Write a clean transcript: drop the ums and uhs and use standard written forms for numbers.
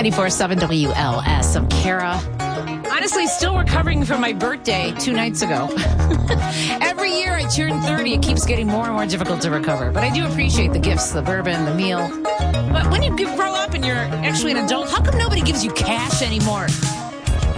94.7 WLS. I'm Kara. Honestly, still recovering from my birthday 2 nights ago. Every year I turn 30, it keeps getting more and more difficult to recover. But I do appreciate the gifts, the bourbon, the meal. But when you grow up and you're actually an adult, how come nobody gives you cash anymore?